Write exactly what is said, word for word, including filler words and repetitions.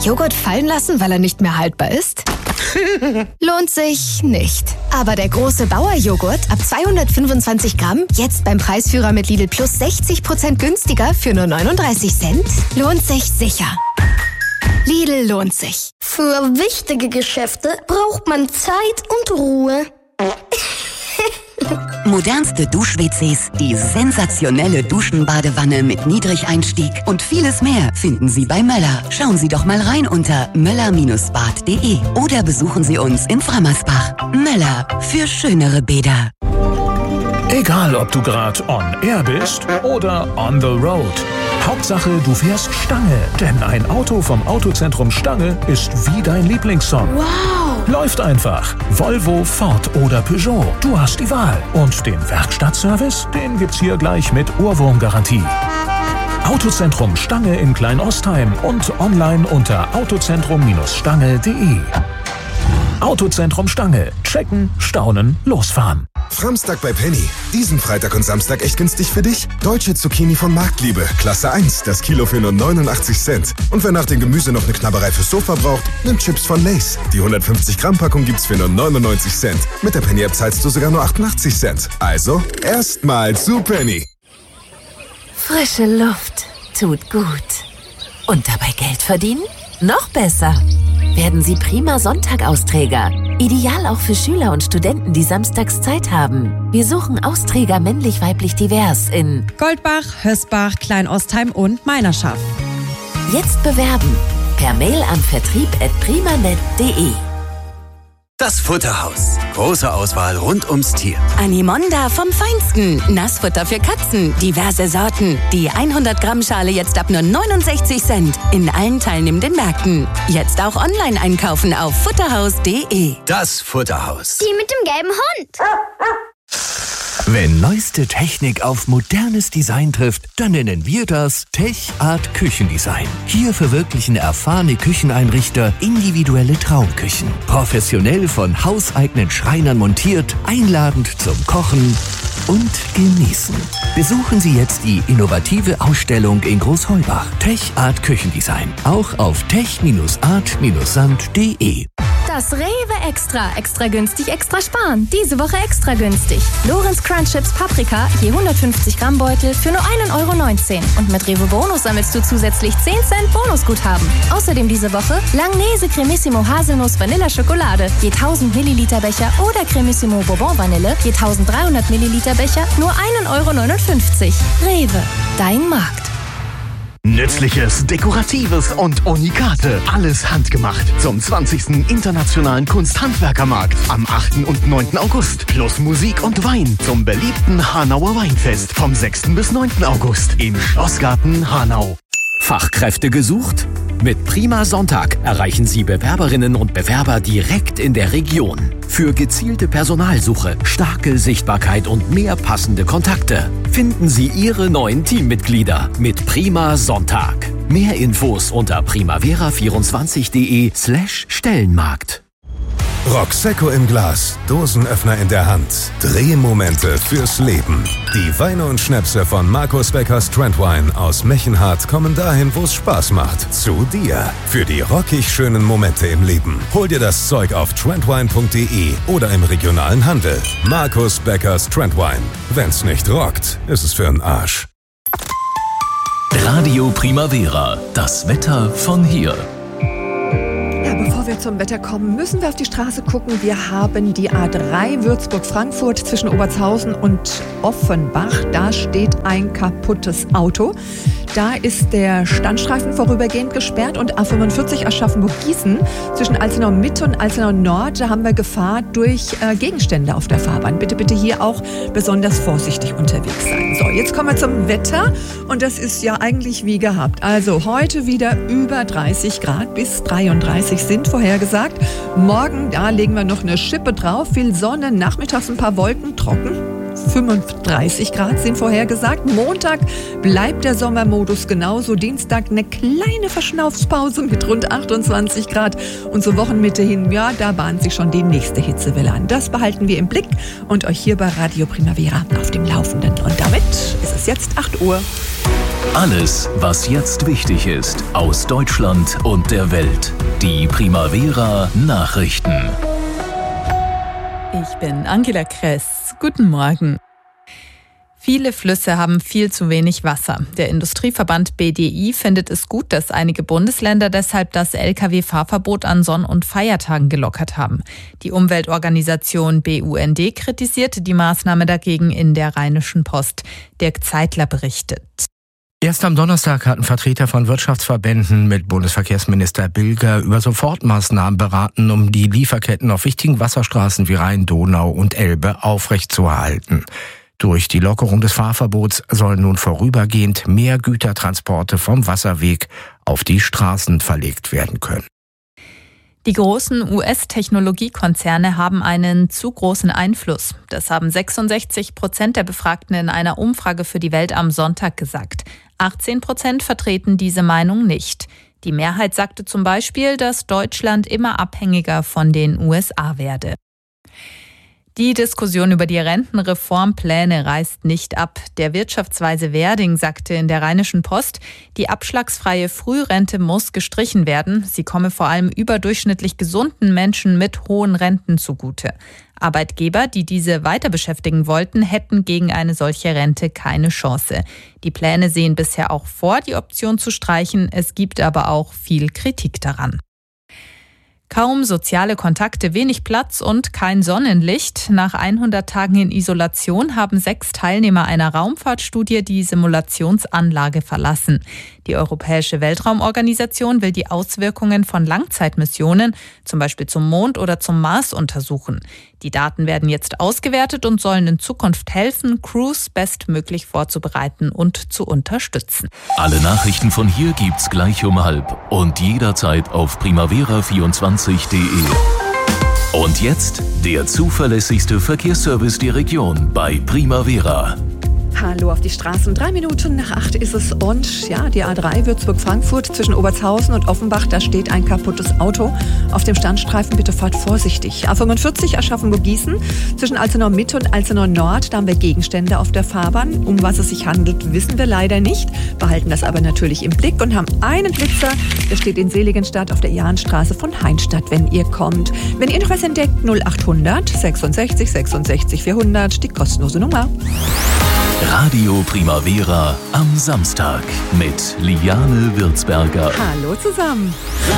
Joghurt fallen lassen, weil er nicht mehr haltbar ist? Lohnt sich nicht. Aber der große Bauer-Joghurt ab zweihundertfünfundzwanzig Gramm, jetzt beim Preisführer mit Lidl Plus sechzig Prozent günstiger für nur neununddreißig Cent, lohnt sich sicher. Lidl lohnt sich. Für wichtige Geschäfte braucht man Zeit und Ruhe. Modernste Dusch-W Cs, die sensationelle Duschenbadewanne mit Niedrigeinstieg und vieles mehr finden Sie bei Möller. Schauen Sie doch mal rein unter möller Bindestrich bad punkt de oder besuchen Sie uns in Frammersbach. Möller, für schönere Bäder. Egal, ob du gerade on air bist oder on the road. Hauptsache, du fährst Stange, denn ein Auto vom Autozentrum Stange ist wie dein Lieblingssong. Wow! Läuft einfach. Volvo, Ford oder Peugeot. Du hast die Wahl. Und den Werkstattservice, den gibt's hier gleich mit Ohrwurmgarantie. Autozentrum Stange in Kleinostheim und online unter autozentrum Bindestrich stange punkt de. Autozentrum Stange. Checken, staunen, losfahren. Framstag bei Penny. Diesen Freitag und Samstag echt günstig für dich? Deutsche Zucchini von Marktliebe. Klasse eins. Das Kilo für nur neunundachtzig Cent. Und wer nach dem Gemüse noch eine Knabberei fürs Sofa braucht, nimmt Chips von Lay's. Die hundertfünfzig Gramm Packung gibt's für nur neunundneunzig Cent. Mit der Penny-App zahlst du sogar nur achtundachtzig Cent. Also, erstmal zu Penny. Frische Luft tut gut. Und dabei Geld verdienen? Noch besser. Werden Sie Prima Sonntag-Austräger. Ideal auch für Schüler und Studenten, die samstags Zeit haben. Wir suchen Austräger männlich-weiblich divers in Goldbach, Hösbach, Kleinostheim und Meinerschaft. Jetzt bewerben. Per Mail an vertrieb at primanet punkt de. Das Futterhaus. Große Auswahl rund ums Tier. Animonda vom Feinsten. Nassfutter für Katzen. Diverse Sorten. Die hundert Gramm Schale jetzt ab nur neunundsechzig Cent. In allen teilnehmenden Märkten. Jetzt auch online einkaufen auf futterhaus punkt de. Das Futterhaus. Die mit dem gelben Hund. Wenn neueste Technik auf modernes Design trifft, dann nennen wir das Tech Art Küchendesign. Hier verwirklichen erfahrene Kücheneinrichter individuelle Traumküchen. Professionell von hauseigenen Schreinern montiert, einladend zum Kochen und Genießen. Besuchen Sie jetzt die innovative Ausstellung in Großheubach. Tech Art Küchendesign. Auch auf tech art sand punkt de. Das Rewe Extra. Extra günstig, extra sparen. Diese Woche extra günstig. Lorenz Crunch Chips Paprika, je hundertfünfzig Gramm Beutel für nur ein Euro neunzehn. Und mit Rewe Bonus sammelst du zusätzlich zehn Cent Bonusguthaben. Außerdem diese Woche Langnese Cremissimo Haselnuss Vanilla Schokolade, je tausend Milliliter Becher oder Cremissimo Bourbon Vanille, je eintausenddreihundert Milliliter Becher, nur ein Euro neunundfünfzig. Rewe, dein Markt. Nützliches, Dekoratives und Unikate. Alles handgemacht. Zum zwanzigsten Internationalen Kunsthandwerkermarkt am achten und neunten August. Plus Musik und Wein zum beliebten Hanauer Weinfest vom sechsten bis neunten August im Schlossgarten Hanau. Fachkräfte gesucht? Mit Prima Sonntag erreichen Sie Bewerberinnen und Bewerber direkt in der Region. Für gezielte Personalsuche, starke Sichtbarkeit und mehr passende Kontakte finden Sie Ihre neuen Teammitglieder mit Prima Sonntag. Mehr Infos unter primavera vierundzwanzig punkt de slash Stellenmarkt. Rocksecco im Glas, Dosenöffner in der Hand, Drehmomente fürs Leben. Die Weine und Schnäpse von Markus Beckers Trendwine aus Mechenhardt kommen dahin, wo es Spaß macht. Zu dir. Für die rockig schönen Momente im Leben. Hol dir das Zeug auf trendwine punkt de oder im regionalen Handel. Markus Beckers Trendwine. Wenn's nicht rockt, ist es für'n Arsch. Radio Primavera. Das Wetter von hier. Ja, bevor wir zum Wetter kommen, müssen wir auf die Straße gucken. Wir haben die A drei Würzburg-Frankfurt zwischen Obertshausen und Offenbach. Da steht ein kaputtes Auto. Da ist der Standstreifen vorübergehend gesperrt und A fünfundvierzig Aschaffenburg-Gießen zwischen Alzenau Mitte und Alzenau Nord. Da haben wir Gefahr durch äh, Gegenstände auf der Fahrbahn. Bitte, bitte hier auch besonders vorsichtig unterwegs sein. So, jetzt kommen wir zum Wetter und das ist ja eigentlich wie gehabt. Also heute wieder über dreißig Grad bis dreiunddreißig sind vorhergesagt. Morgen, da legen wir noch eine Schippe drauf. Viel Sonne, nachmittags ein paar Wolken, trocken. fünfunddreißig Grad sind vorhergesagt. Montag bleibt der Sommermodus genauso. Dienstag eine kleine Verschnaufspause mit rund achtundzwanzig Grad. Und zur Wochenmitte hin, ja, da bahnt sich schon die nächste Hitzewelle an. Das behalten wir im Blick und euch hier bei Radio Primavera auf dem Laufenden. Und damit ist es jetzt acht Uhr. Alles, was jetzt wichtig ist, aus Deutschland und der Welt. Die Primavera Nachrichten. Ich bin Angela Kress. Guten Morgen. Viele Flüsse haben viel zu wenig Wasser. Der Industrieverband B D I findet es gut, dass einige Bundesländer deshalb das L K W-Fahrverbot an Sonn- und Feiertagen gelockert haben. Die Umweltorganisation B U N D kritisierte die Maßnahme dagegen in der Rheinischen Post. Dirk Zeitler berichtet. Erst am Donnerstag hatten Vertreter von Wirtschaftsverbänden mit Bundesverkehrsminister Bilger über Sofortmaßnahmen beraten, um die Lieferketten auf wichtigen Wasserstraßen wie Rhein, Donau und Elbe aufrechtzuerhalten. Durch die Lockerung des Fahrverbots sollen nun vorübergehend mehr Gütertransporte vom Wasserweg auf die Straßen verlegt werden können. Die großen U S-Technologiekonzerne haben einen zu großen Einfluss. Das haben sechsundsechzig Prozent der Befragten in einer Umfrage für die Welt am Sonntag gesagt. achtzehn Prozent vertreten diese Meinung nicht. Die Mehrheit sagte zum Beispiel, dass Deutschland immer abhängiger von den U S A werde. Die Diskussion über die Rentenreformpläne reißt nicht ab. Der Wirtschaftsweise Werding sagte in der Rheinischen Post, die abschlagsfreie Frührente muss gestrichen werden. Sie komme vor allem überdurchschnittlich gesunden Menschen mit hohen Renten zugute. Arbeitgeber, die diese weiter beschäftigen wollten, hätten gegen eine solche Rente keine Chance. Die Pläne sehen bisher auch vor, die Option zu streichen. Es gibt aber auch viel Kritik daran. Kaum soziale Kontakte, wenig Platz und kein Sonnenlicht. Nach hundert Tagen in Isolation haben sechs Teilnehmer einer Raumfahrtstudie die Simulationsanlage verlassen. Die Europäische Weltraumorganisation will die Auswirkungen von Langzeitmissionen, zum Beispiel zum Mond oder zum Mars, untersuchen. Die Daten werden jetzt ausgewertet und sollen in Zukunft helfen, Crews bestmöglich vorzubereiten und zu unterstützen. Alle Nachrichten von hier gibt's gleich um halb und jederzeit auf primavera vierundzwanzig punkt de. Und jetzt der zuverlässigste Verkehrsservice der Region bei Primavera. Hallo auf die Straßen. Drei Minuten nach acht ist es und ja, die A drei Würzburg-Frankfurt zwischen Obertshausen und Offenbach, da steht ein kaputtes Auto. Auf dem Standstreifen bitte fahrt vorsichtig. A fünfundvierzig Aschaffenburg-Gießen zwischen Alzenau-Mitte und Alzenau-Nord, da haben wir Gegenstände auf der Fahrbahn. Um was es sich handelt, wissen wir leider nicht, behalten das aber natürlich im Blick und haben einen Blitzer, der steht in Seligenstadt auf der Jahnstraße von Heinstadt, wenn ihr kommt. Wenn ihr noch was entdeckt, null achthundert sechsundsechzig sechsundsechzig vierhundert, die kostenlose Nummer. Radio Primavera am Samstag mit Liane Würzberger. Hallo zusammen.